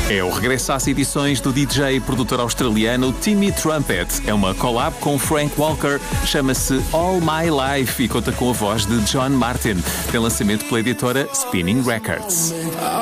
É o regresso às edições do DJ e produtor australiano Timmy Trumpet. É uma collab com Frank Walker, chama-se All My Life e conta com a voz de John Martin. Tem lançamento pela editora Spinning Records.